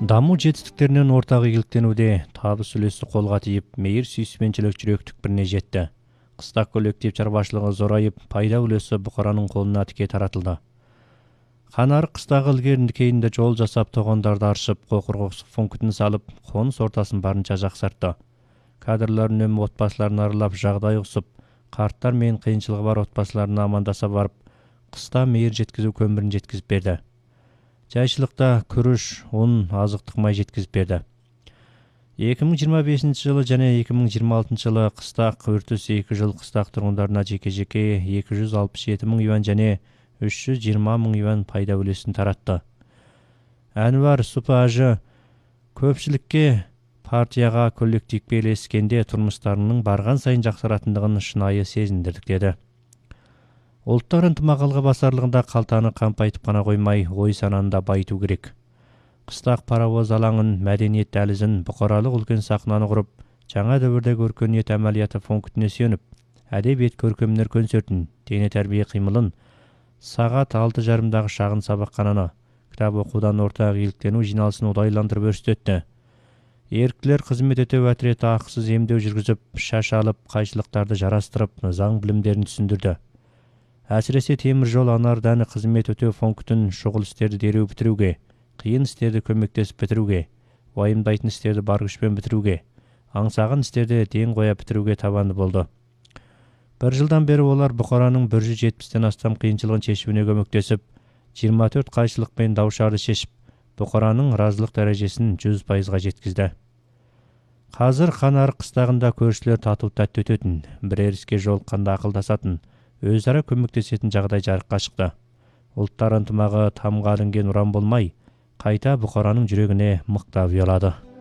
Даму жетістіктерінен ортақ игіліктенуде табыс үлесі қолға тиіп, мейір сүйіспеншілік жүрек түкпіріне жетті. Қыстақ коллектив шаруашылығы зорайып, пайда үлесі бұқараның қолына тіке таратылды. Қанар қыстағы ілгеріндікейінде жол жасап, тоғандарды аршып, қоқырғоқ пунктін салып, қоныс ортасын барынша жақсартты. Кадрлар үнемі отбасыларын аралап, жағдай ұқсып, қарттар мен қиыншылығы бар отбасыларына амандаса барып, қыста мейір жеткізу көмірін жеткізіп берді. Жайшылықта күріш, ұн, азықтық май жеткізіп берді. 2025 жылы және 2026 жылы қыстақ үртіс 2 жыл қыстақ тұрғындарына жеке-жеке 267 мың юан және 320 мың юан пайда үлесін таратты. Әнуар Супажы көпшілікке партияға коллективке ілескенде тұрмыстарының барған сайын жақсаратындығын шынайы сезіндірдік деді. Ұлттар ынтымаққа басарлығында қалтаны қампайтып қана қоймай, ой сананы да байыту керек. Қыстақ паровоз алаңын, мәдениет дәлізін, бұқаралық үлкен сахнаны құрып, жаңа дәуірдегі өркениет әмәлияты пунктіне сүйеніп, әдебиет көркемдер концертін, дене тәрбие қимылын, сағат 6:30-дағы шағын сабақхананы, кітап оқудан ортақ игіліктену жиналысын ұдайландырып өрістетті. Еріктілер қызмет ету әтіреті ақысыз емдеу жүргізіп, шаш алып, қайшылықтарды жарастырып, заң білімдерін түсіндірді. Әсіресе темір жол анар дәні қызмет өтеу пунктін шұғыл істерді дереу бітіруге, қиын істерді көмектесіп бітіруге, уайымдайтын істерді бар күшпен бітіруге, аңсаған істерді ден қоя бітіруге табанды болды. Бір жылдан бері олар бұқараның 170-тен астам қиыншылығын шешуіне көмектесіп, 24 қайшылықпен даушарды шешіп, бұқараның разылық дәрежесін 100%-ға жеткізді. Қазір Қанар қыстағында көршілер тату тәтті өтетін, бір еріске жолыққанда ақылдасатын, өзара көмектесетін жағдай жарыққа шықты. Ұлттар ынтымағы тамға ілінген ұран болмай, қайта бұқараның жүрегіне мықтап ұялады.